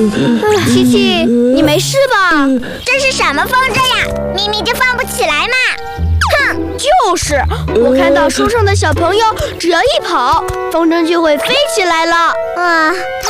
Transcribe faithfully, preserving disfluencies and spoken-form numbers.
琪琪，你没事吧？ 这是什么风筝呀？明明就放不起来嘛！哼， 就是，我看到树上的小朋友只要一跑，风筝就会飞起来了。 啊。